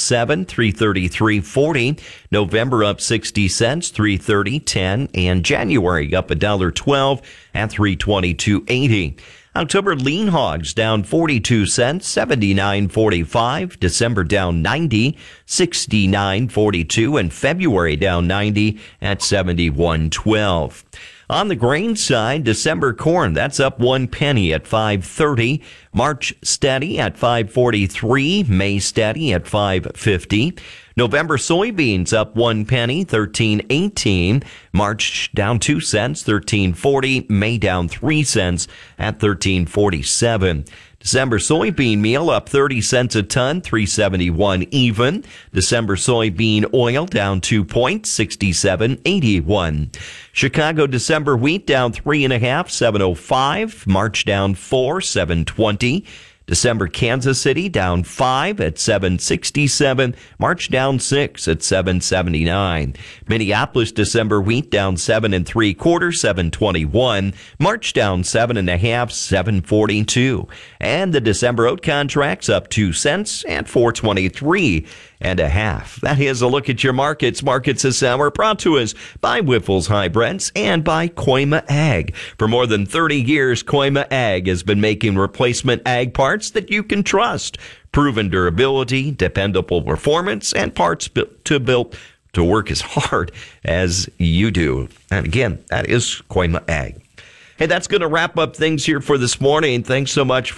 7, $3.30, $3.40. November up 60 cents, $3.30, $10. And January up $1.12 at $3.22, $80. October lean hogs down 42 cents, 79.45. December down 90, 69.42. And February down 90 at 71.12. On the grain side, December corn, that's up 1 penny at $5.30. March steady at $5.43. May steady at $5.50. November soybeans up 1 penny, $13.18. March down 2 cents, $13.40. May down 3 cents at $13.47. December soybean meal up 30 cents a ton, $3.71 even. December soybean oil down 2 points, $67.81. Chicago December wheat down 3.5, $7.05. March down 4, $7.20. December Kansas City down 5 at $7.67. March down 6 at $7.79. Minneapolis December wheat down 7 3/4, $7.21. March down 7.5, $7.42. And the December oat contracts up 2 cents at $4.23 and a half. That is a look at your markets. Markets this hour brought to us by Wyffels Hybrids and by Koima Ag. For more than 30 years, Koima Ag has been making replacement ag parts that you can trust. Proven durability, dependable performance, and parts built to work as hard as you do. And again, that is Koima Ag. Hey, that's going to wrap up things here for this morning. Thanks so much